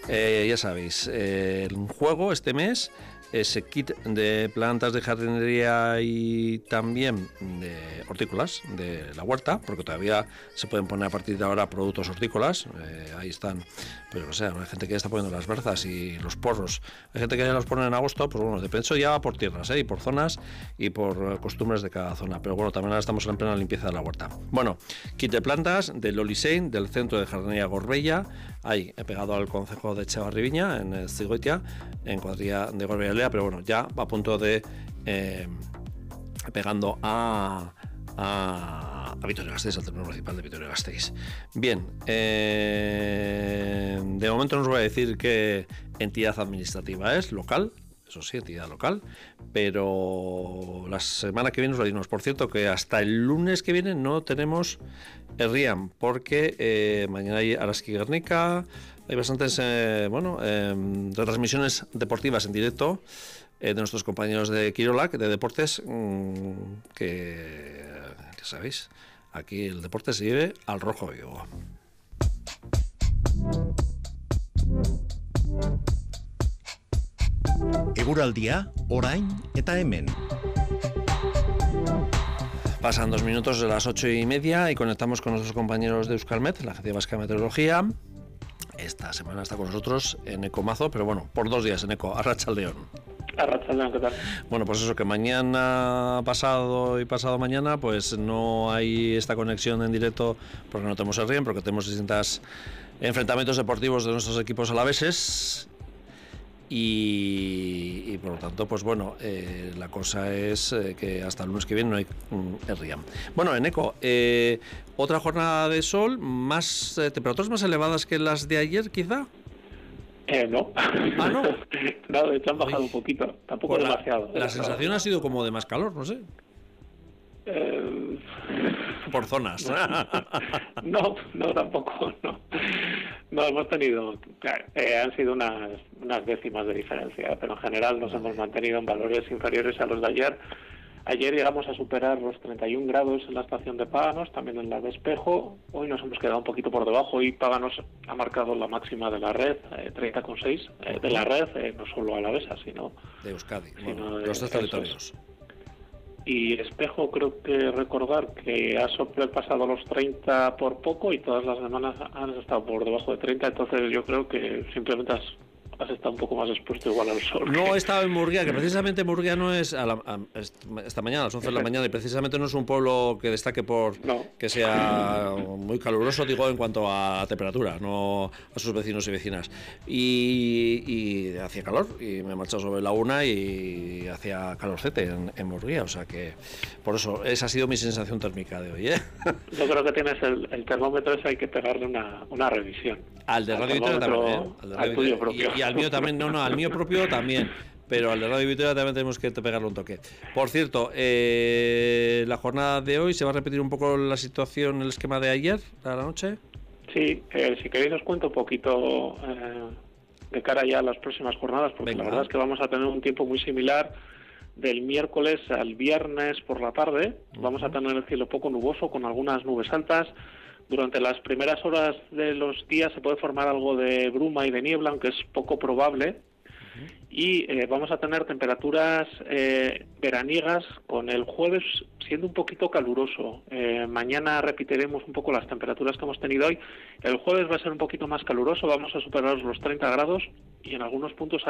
Ya sabéis, el juego este mes, ese kit de plantas de jardinería y también de hortícolas de la huerta, porque todavía se pueden poner a partir de ahora productos hortícolas. Ahí están, pues no sé, hay gente que ya está poniendo las berzas y los porros, hay gente que ya los pone en agosto, pues bueno, depende, eso ya por tierras, y por zonas y por costumbres de cada zona, pero bueno, también ahora estamos en plena limpieza de la huerta. Bueno, kit de plantas del Olisein, del Centro de Jardinería Gorbella. Ahí he pegado al concejo de Echevarribiña, en Zigoitia, en cuadrilla de Gorbella, pero bueno, ya va a punto de pegando a Vitoria-Gasteiz, al terreno municipal de Vitoria-Gasteiz. Bien, de momento no os voy a decir qué entidad administrativa es, local, eso sí, entidad local, pero la semana que viene os lo diremos. Por cierto, que hasta el lunes que viene no tenemos Herriam, porque mañana hay Araski Guernica, hay bastantes retransmisiones deportivas en directo de nuestros compañeros de Kirolak, de deportes, que ya sabéis, aquí el deporte se lleve al rojo vivo. Eguraldia, orain eta hemen. Pasan 2 minutos de las 8:30 y conectamos con nuestros compañeros de Euskalmet, la Agencia Vasca de Meteorología. Esta semana está con nosotros Eneko Mazo, pero bueno, por 2 días, Eneko, Arratsaldeon. Arratsaldeon, ¿qué tal? Bueno, pues eso, que mañana pasado y pasado mañana pues no hay esta conexión en directo porque no tenemos el RIEM, porque tenemos distintos enfrentamientos deportivos de nuestros equipos alaveses. Y por lo tanto, pues bueno, la cosa es que hasta el lunes que viene no hay RIAM. Bueno, Eneko, otra jornada de sol, más temperaturas más elevadas que las de ayer, quizá. No. Ah, no. No, de hecho han bajado un poquito, tampoco pues demasiado. La sensación ha sido como de más calor, no sé. Por zonas. No, tampoco, no. No, hemos tenido, han sido unas décimas de diferencia, pero en general nos hemos mantenido en valores inferiores a los de ayer. Ayer llegamos a superar los 31 grados en la estación de Páganos, también en la de Espejo. Hoy nos hemos quedado un poquito por debajo y Páganos ha marcado la máxima de la red, 30,6 de la red, no solo alavesa, sino de Euskadi, sino de los 3 territorios. Y Espejo, creo que recordar que ha sobrepasado los 30 por poco y todas las semanas han estado por debajo de 30, entonces yo creo que simplemente has estado un poco más expuesto igual al sol. No he estado en Murguía, que precisamente Murguía no es esta mañana, a las 11 de la mañana, y precisamente no es un pueblo que destaque por que sea muy caluroso, digo, en cuanto a temperatura, no a sus vecinos y vecinas. Y hacía calor, y me he marchado sobre la una y hacía calorcete en Murguía, o sea que por eso esa ha sido mi sensación térmica de hoy, ¿eh? Yo creo que tienes el termómetro ese, hay que pegarle una revisión. Al de Radio Vitoria también, al tuyo propio. Y al mío también, al mío propio también, pero al de Radio Vitoria también tenemos que pegarle un toque. Por cierto, la jornada de hoy, ¿se va a repetir un poco la situación, el esquema de ayer, a la noche? Sí, si queréis os cuento un poquito de cara ya a las próximas jornadas, porque venga, la verdad es que vamos a tener un tiempo muy similar del miércoles al viernes por la tarde. Vamos a tener el cielo poco nuboso, con algunas nubes altas. Durante las primeras horas de los días se puede formar algo de bruma y de niebla, aunque es poco probable. Y vamos a tener temperaturas veraniegas, con el jueves siendo un poquito caluroso. Mañana repetiremos un poco las temperaturas que hemos tenido hoy. El jueves va a ser un poquito más caluroso, vamos a superar los 30 grados y en algunos puntos